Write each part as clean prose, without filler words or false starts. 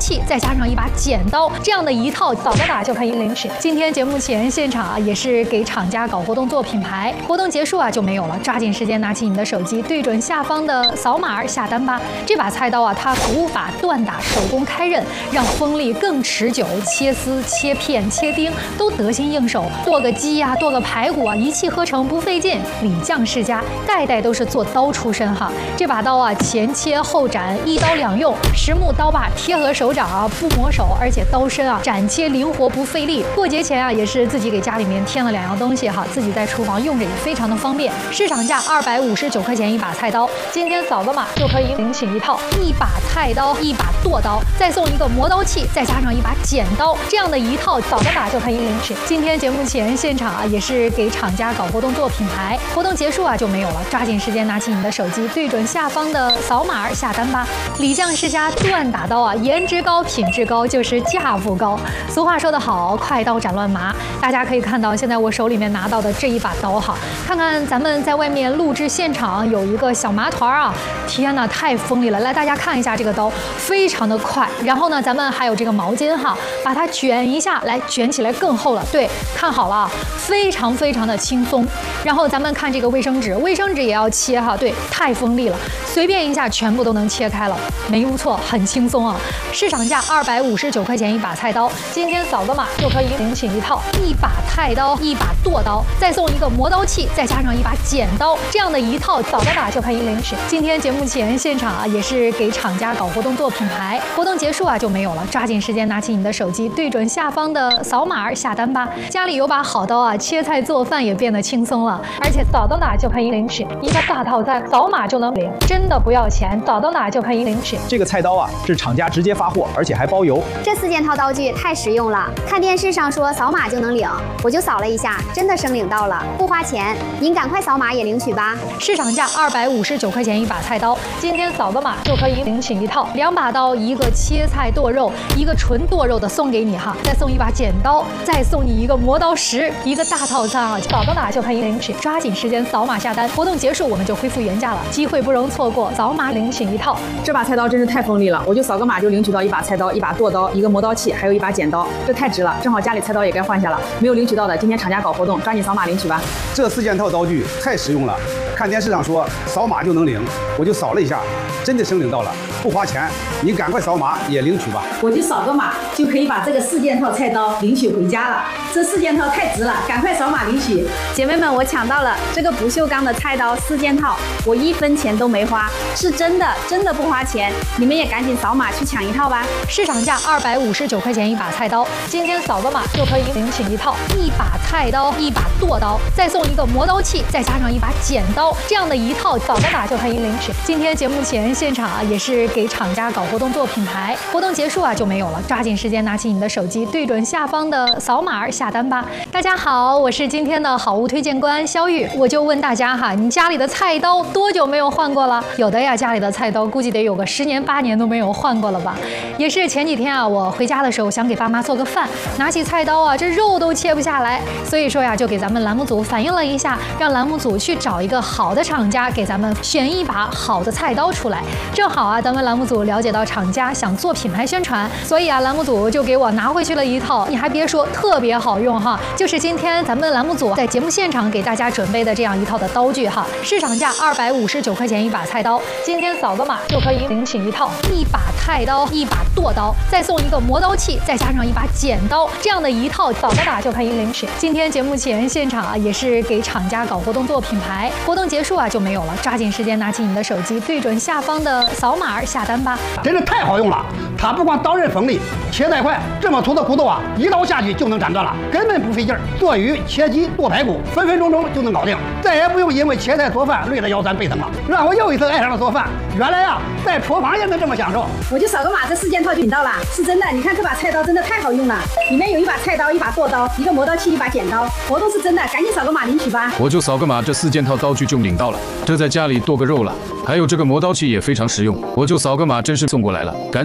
器，再加上一把剪刀，这样的一套扫个码就可以领取。今天节目前现场啊，也是给厂家搞活动做品牌，活动结束啊就没有了，抓紧时间拿起你的手机，对准下方的扫码下单吧。这把菜刀啊，它古法锻打，手工开刃，让锋利更持久，切丝、切片、切丁都得心应手。剁个鸡呀、剁个排骨啊，一气呵成不费劲。李将世家代代都是做刀出身哈。这把刀啊，前切后斩，一刀两用，实木刀把贴合手掌啊，不磨手，而且刀身啊斩切灵活不费力。过节前啊，也是自己给家里面添了2样东西哈，自己在厨房用着也非常的方便。市场价259块钱一把菜刀，今天扫个码就可以领取一套，一把菜刀，一把剁刀，再送一个磨刀器，再加上一把剪刀，这样的一套扫个码就可以领取。今天节目前现场啊，也是给厂家搞活动做品牌，活动结束啊就没有了，抓紧时间拿起你的手机，对准下方的扫码下单吧。李将世家锻打刀啊，颜值高，品质高，就是价不高。俗话说得好，快刀斩乱麻。大家可以看到，现在我手里面拿到的这一把刀哈，看看咱们在外面录制现场有一个小麻团啊，天哪，太锋利了！来，大家看一下这个刀，非常的快。然后呢，咱们还有这个毛巾哈，把它卷一下，来卷起来更厚了。对，看好了，非常非常的轻松。然后咱们看这个卫生纸，卫生纸也要切哈，对，太锋利了，随便一下全部都能切开了，没误错，很轻松啊。市场价259块钱一把菜刀，今天扫个码就可以领取一套，一把菜刀，一把剁刀，再送一个磨刀器，再加上一把剪刀，这样的一套扫个码就可以领取。今天节目前现场啊，也是给厂家搞活动做品牌，活动结束啊就没有了，抓紧时间拿起你的手机，对准下方的扫码下单吧。家里有把好刀啊，切菜做饭也变得轻松了，而且扫到哪就可以领取一个大套餐，扫码就能领，真的不要钱，扫到哪就可以领取。 这个菜刀啊，是厂家直接发货，而且还包邮。 这4件套刀具太实用了，看电视上说扫码就能领，我就扫了一下，真的申领到了，不花钱，您赶快扫码也领取吧。 市场价259块钱一把菜刀，今天扫个码就可以领取一套，2把刀，一个切菜剁肉，一个纯剁肉的送给你哈，再送一把剪刀，再送你一个磨刀石，一个大套餐啊，扫个码就可以领取，抓紧时间扫码下单，活动结束我们就恢复原价了，机会不容错过，扫码领取一套。 这把菜刀真是太锋利了，我就扫个码就领取到一把菜刀，一把剁刀，一个磨刀器，还有一把剪刀，这太值了，正好家里菜刀也该换下了，没有领取到的，今天厂家搞活动，抓紧扫码领取吧。 这4件套刀具太实用了，看电视上说扫码就能领，我就扫了一下，真的申领到了，不花钱，你赶快扫码也领取吧。 我就扫个码就可以把这个4件套菜刀领取回家了，这4件套太值了，赶快扫码领取。姐妹们，我抢到了这个不锈钢的菜刀4件套，我1分钱都没花，是真的不花钱，你们也赶紧扫码去抢一套吧。 市场价259块钱一把菜刀，今天扫个码就可以领取一套，一把菜刀，一把剁刀，再送一个磨刀器，再加上一把剪刀，这样的一套扫个码就可以领取。今天节目前现场啊，也是给厂家搞活动做品牌，活动结束啊就没有了，抓紧时间拿起你的手机，对准下方的扫码下单吧。大家好，我是今天的好物推荐官肖玉，我就问大家哈，你家里的菜刀多久没有换过了？有的呀，家里的菜刀估计得有个10年8年都没有换过了吧。也是前几天啊，我回家的时候想给爸妈做个饭，拿起菜刀啊，这肉都切不下来，所以说呀，就给咱们栏目组反映了一下，让栏目组去找一个好的厂家给咱们选一把好的菜刀出来。正好啊，咱们栏目组了解到厂家想做品牌宣传，所以啊，栏目组就给我拿回去了一套，你还别说，特别好用哈，就是今天咱们栏目组在节目现场给大家准备的这样一套的刀具哈。市场价259块钱一把菜刀，今天扫个码就可以领取一套，一把菜刀，一把剁刀，再送一个磨刀器，再加上一把剪刀，这样的一套扫个码就可以领取。今天节目前现场啊，也是给厂家搞活动做品牌，活动结束啊就没有了，抓紧时间拿起你的手机，对准下方的扫码下单吧。 真是太好用了，它不光刀刃锋利，切带快，这么粗的骨头啊，一刀下去就能斩断了，根本不费劲儿。做鱼、切鸡、剁排骨，分分钟钟就能搞定，再也不用因为切菜做饭累得腰酸背疼了，让我又一次爱上了做饭。原来啊，在厨房也能这么享受。 我就扫个码，这4件套就领到了，是真的。你看这把菜刀真的太好用了，里面有一把菜刀，一把剁刀，一个磨刀器，一把剪刀，活动是真的，赶紧扫个码领取吧。 我就扫个码，这4件套刀具就领到了，这在家里剁个肉了。还有这个磨刀器也非常实用，我就扫个码，真是送过来了，赶紧扫码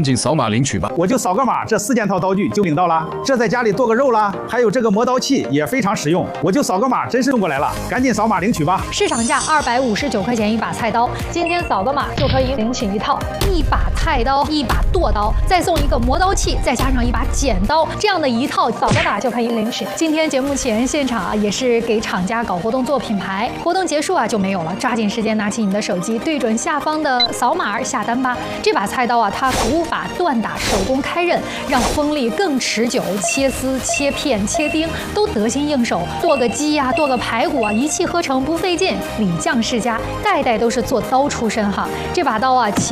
码领取吧。 我就扫个码，这4件套刀具就领到了。这在家里剁个肉啦，还有这个磨刀器也非常实用。我就扫个码，真是送过来了，赶紧扫码领取吧。 市场价259块钱一把菜刀，今天扫个码就可以领取一套1把菜刀、1把剁刀，再送一个磨刀器，再加上1把剪刀，这样的一套扫个码就可以领取。今天节目前现场也是给厂家搞活动做品牌，活动结束就没有了，抓紧时间拿起你的手机，对准下方的扫码下单吧。这把菜刀它古法锻打，手工开刃，让锋利更持久，切丝、切片、切丁都得心应手。剁个鸡剁个排骨一气呵成，不费劲。李将世家代代都是做刀出身哈。这把刀